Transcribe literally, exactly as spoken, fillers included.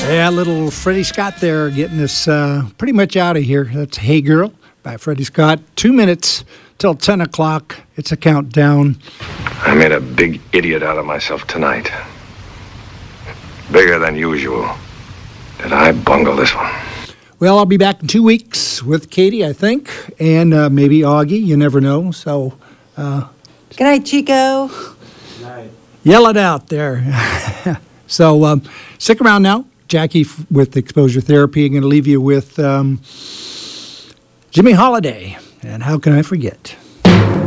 Yeah, little Freddie Scott there getting us uh, pretty much out of here. That's Hey Girl by Freddie Scott. Two minutes till ten o'clock. It's a countdown. I made a big idiot out of myself tonight. Bigger than usual. Did I bungle this one? Well, I'll be back in two weeks with Katie, I think, and uh, maybe Augie. You never know. So, uh, good night, Chico. Good night. Yell it out there. So, um, stick around now. Jackie f- with Exposure Therapy. I'm going to leave you with um, Jimmy Holiday. And how can I forget?